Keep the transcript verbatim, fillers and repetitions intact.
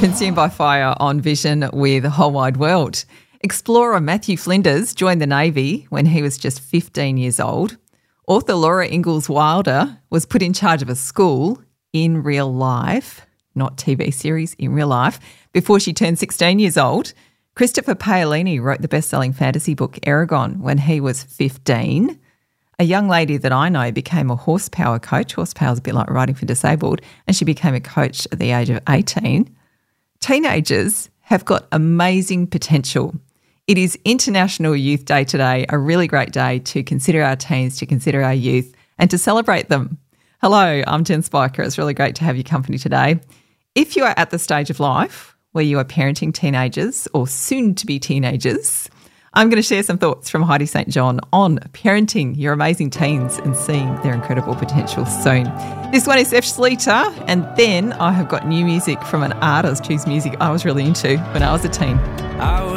Consumed by Fire on Vision with Whole Wide World. Explorer Matthew Flinders joined the Navy when he was just fifteen years old. Author Laura Ingalls Wilder was put in charge of a school in real life, not T V series, in real life, before she turned sixteen years old. Christopher Paolini wrote the best-selling fantasy book Eragon when he was fifteen. A young lady that I know became a horsepower coach. Horsepower is a bit like riding for disabled, and she became a coach at the age of eighteen. Teenagers have got amazing potential. It is International Youth Day today, a really great day to consider our teens, to consider our youth, and to celebrate them. Hello, I'm Jen Spiker. It's really great to have your company today. If you are at the stage of life where you are parenting teenagers or soon-to-be teenagers, I'm going to share some thoughts from Heidi Saint John on parenting your amazing teens and seeing their incredible potential soon. This one is F. Sleater, and then I have got new music from an artist whose music I was really into when I was a teen.